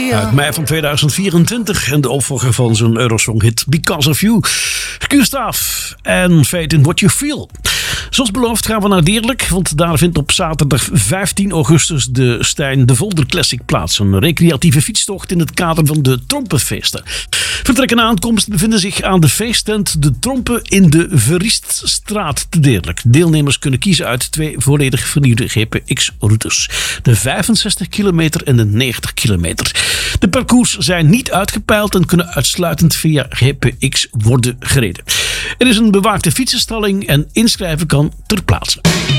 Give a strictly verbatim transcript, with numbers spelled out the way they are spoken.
ja. Uit mei van tweeduizend vierentwintig. En de opvolger van zijn Eurosong-hit Because of You. Gustav en Fate in What You Feel. Zoals beloofd gaan we naar Deerlijk. Want daar vindt op zaterdag vijftien augustus de Stijn de Volder Classic plaats. Een recreatieve fietstocht in het kader van de Trompenfeesten. Vertrek en aankomst bevinden zich aan de feesttent De Trompen in de Verrieststraat te Deerlijk. Deelnemers kunnen kiezen uit twee volledig vernieuwde G P X-routes. De vijfenzestig kilometer en de negentig kilometer. De parcours zijn niet uitgepeild en kunnen uitsluitend via G P X worden gereden. Er is een bewaakte fietsenstalling en inschrijven kan ter plaatse.